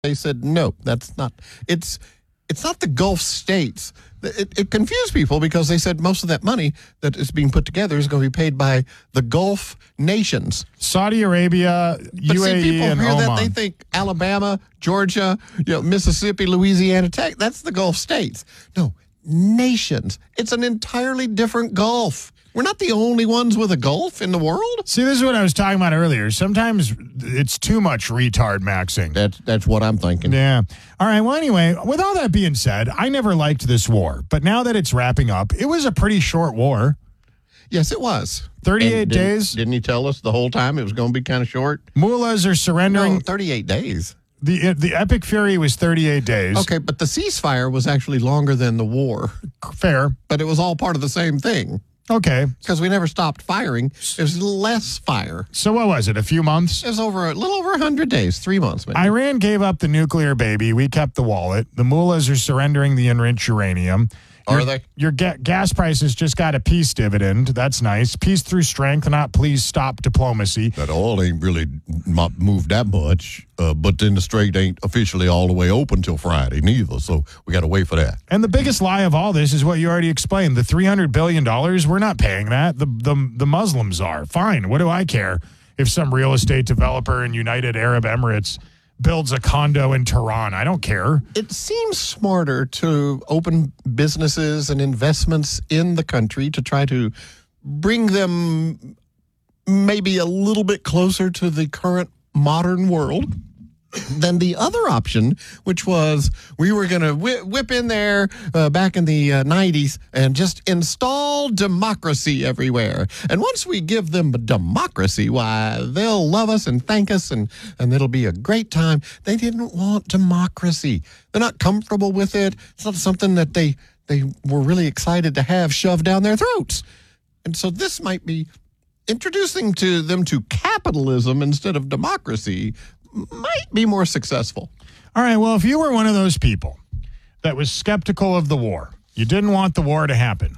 They said, no, that's not. It's not the Gulf states. It confused people because they said most of that money that is being put together is going to be paid by the Gulf nations. Saudi Arabia, UAE, people and hear Oman. that, they think Alabama, Georgia, Mississippi, Louisiana, Texas. That's the Gulf states. No, nations. It's an entirely different Gulf. We're not the only ones with a Gulf in the world. See, this is what I was talking about earlier. Sometimes it's too much retard maxing. That's what I'm thinking. Yeah. All right. Well, anyway, with all that being said, I never liked this war. But now that it's wrapping up, it was a pretty short war. Yes, it was. 38 days. Didn't he tell us the whole time it was going to be kind of short? Mullahs are surrendering. No, 38 days. The Epic Fury was 38 days. Okay, but the ceasefire was actually longer than the war. Fair. But it was all part of the same thing. Okay. Because we never stopped firing. There's less fire. So what was it, a few months? It was a little over 100 days, 3 months. Maybe. Iran gave up the nuclear baby. We kept the wallet. The mullahs are surrendering the enriched uranium. Are they? Your gas prices just got a peace dividend. That's nice. Peace through strength, not please stop diplomacy. That oil ain't really moved that much, but then the strait ain't officially all the way open till Friday neither, so we got to wait for that. And the biggest lie of all this is what you already explained. The $300 billion, we're not paying that. The Muslims are. Fine. What do I care if some real estate developer in United Arab Emirates builds a condo in Tehran? I don't care. It seems smarter to open businesses and investments in the country to try to bring them maybe a little bit closer to the current modern world than the other option, which was we were going to whip in there back in the 90s and just install democracy everywhere. And once we give them democracy, why, they'll love us and thank us, and it'll be a great time. They didn't want democracy. They're not comfortable with it. It's not something that they were really excited to have shoved down their throats. And so this might be introducing them to capitalism instead of democracy might be more successful. All right, well, if you were one of those people that was skeptical of the war, you didn't want the war to happen,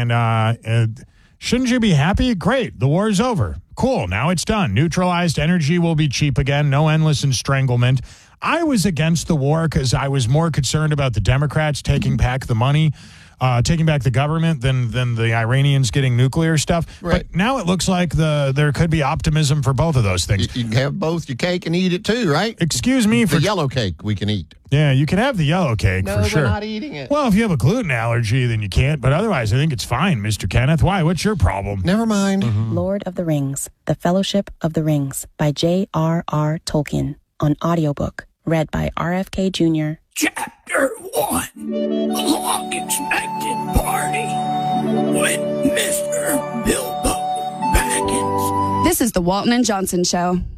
and shouldn't you be happy? Great, the war's over. Cool, now it's done. Neutralized, energy will be cheap again, no endless estranglement. I was against the war because I was more concerned about the Democrats taking back the money, taking back the government than the Iranians getting nuclear stuff. Right. But now it looks like there could be optimism for both of those things. You can have both your cake and eat it too, right? Excuse me for the yellow cake we can eat. Yeah, you can have the yellow cake for sure. No, we're not eating it. Well, if you have a gluten allergy, then you can't. But otherwise, I think it's fine, Mr. Kenneth. Why? What's your problem? Never mind. Lord of the Rings, The Fellowship of the Rings by J.R.R. Tolkien on audiobook. Read by RFK Jr. Chapter 1, the long-expected party with Mr. Bilbo Baggins. This is the Walton and Johnson Show.